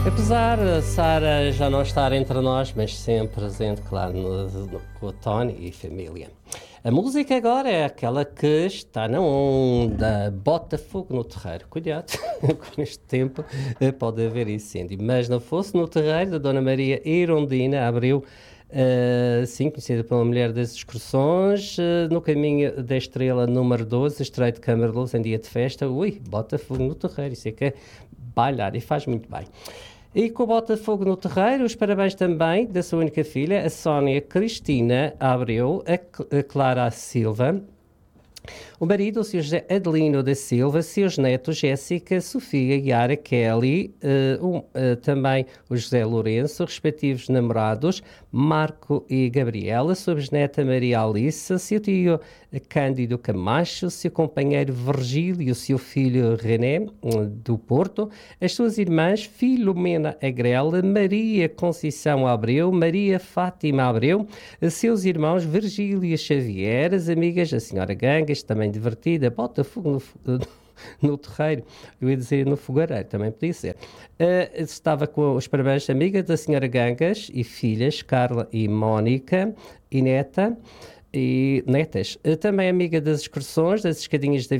Apesar de Sara já não estar entre nós, mas sempre presente, claro, com o Tony e família. A música agora é aquela que está na onda, bota fogo no terreiro. Cuidado, com este tempo pode haver incêndio. Mas não fosse no terreiro da Dona Maria Irondina Abreu, sim, conhecida pela mulher das excursões, no caminho da estrela número 12, Estreito de Câmara de Luz, em dia de festa. Ui, bota fogo no terreiro, isso é que é bailar e faz muito bem. E com o Botafogo no terreiro, os parabéns também da sua única filha, a Sónia Cristina Abreu, a Clara Silva, o marido, o Sr. José Adelino da Silva, seus netos, Jéssica, Sofia, Yara, Kelly, também o José Lourenço, respectivos namorados, Marco e Gabriela, sua bisneta Maria Alice, seu tio Cândido Camacho, seu companheiro Virgílio, seu filho René, do Porto, as suas irmãs Filomena Agrela, Maria Conceição Abreu, Maria Fátima Abreu, seus irmãos Virgílio Xavier, as amigas, a senhora Gangas, também divertida, bota fogo no terreiro, eu ia dizer no fogareiro, também podia ser. Estava com os parabéns amigas da senhora Gangas e filhas, Carla e Mónica, e neta, e netas. Também amiga das excursões, das escadinhas da